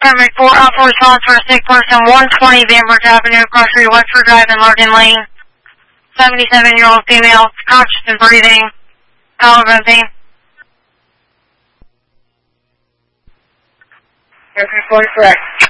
Primary 4 Alpha response for a sick person, 120 Bainbridge Avenue, Grocery, Westford Drive, and Logan Lane. 77-year-old female, conscious and breathing, collarbone pain. Every 40 correct.